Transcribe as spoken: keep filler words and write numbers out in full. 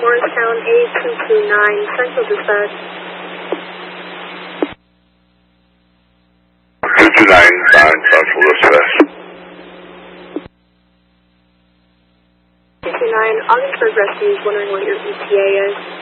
Morristown A two two nine, Central Dispatch. two two nine, nine Central Dispatch. two two nine, Augsburg Rescue is wondering what your E T A is.